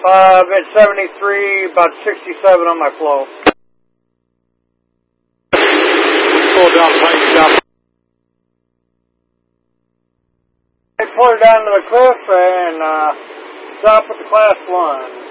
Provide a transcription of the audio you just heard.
I'm at 73, about 67 on my flow. Pull it down, plane down. I pull her down to the cliff and drop with the class 1.